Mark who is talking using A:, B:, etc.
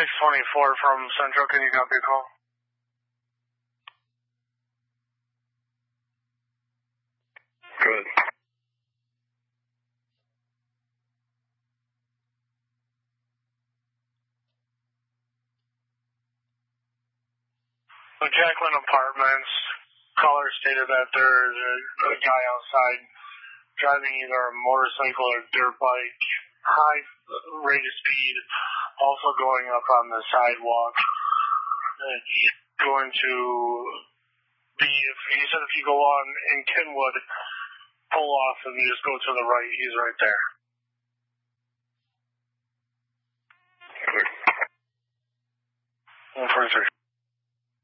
A: 624 from Central, can you copy a call?
B: Good.
A: The Jacqueline Apartments, caller stated that there's a guy outside driving either a motorcycle or dirt bike, high rate of speed, also going up on the sidewalk. He's going to he said if you go on in Kenwood, pull off and you just go to the right, he's right there.
B: Good.
A: 143.